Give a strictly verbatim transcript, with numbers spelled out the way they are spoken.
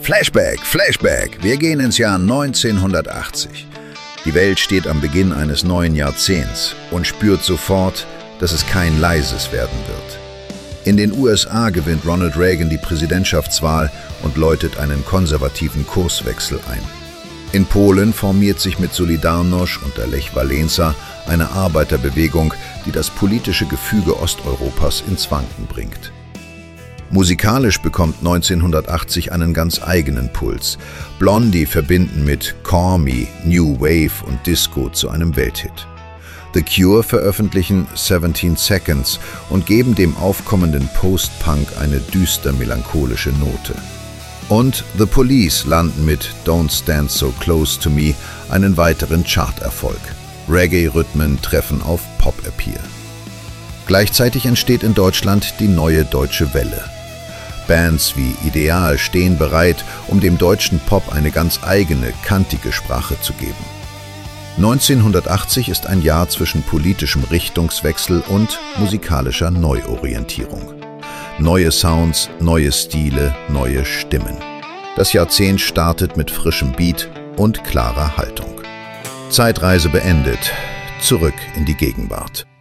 Flashback, Flashback. Wir gehen ins Jahr neunzehnhundertachtzig. Die Welt steht am Beginn eines neuen Jahrzehnts und spürt sofort, dass es kein leises werden wird. In den U S A gewinnt Ronald Reagan die Präsidentschaftswahl und läutet einen konservativen Kurswechsel ein. In Polen formiert sich mit Solidarność unter Lech Wałęsa eine Arbeiterbewegung, die das politische Gefüge Osteuropas ins Wanken bringt. Musikalisch bekommt neunzehnhundertachtzig einen ganz eigenen Puls. Blondie verbinden mit Call Me, New Wave und Disco zu einem Welthit. The Cure veröffentlichen seventeen Seconds und geben dem aufkommenden Post-Punk eine düster melancholische Note. Und The Police landen mit Don't Stand So Close to Me einen weiteren Charterfolg. Reggae-Rhythmen treffen auf Pop-Appeal. Gleichzeitig entsteht in Deutschland die neue deutsche Welle. Bands wie Ideal stehen bereit, um dem deutschen Pop eine ganz eigene, kantige Sprache zu geben. neunzehnhundertachtzig ist ein Jahr zwischen politischem Richtungswechsel und musikalischer Neuorientierung. Neue Sounds, neue Stile, neue Stimmen. Das Jahrzehnt startet mit frischem Beat und klarer Haltung. Zeitreise beendet. Zurück in die Gegenwart.